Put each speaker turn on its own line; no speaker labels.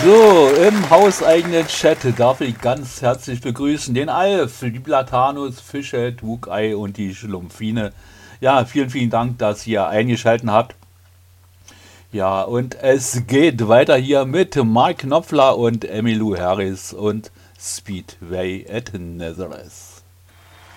So, im hauseigenen Chat darf ich ganz herzlich begrüßen den Alf, die Platanus, Fischhead, Wugei und die Schlumpfine. Ja, vielen, vielen Dank, dass ihr eingeschaltet habt. Ja, und es geht weiter hier mit Mark Knopfler und Emmylou Harris und Speedway at Nazareth.